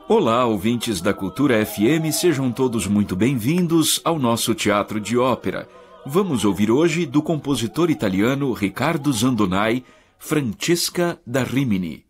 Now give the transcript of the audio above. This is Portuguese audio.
Olá, ouvintes da Cultura FM, sejam todos muito bem-vindos ao nosso teatro de ópera. Vamos ouvir hoje do compositor italiano Riccardo Zandonai, Francesca da Rimini.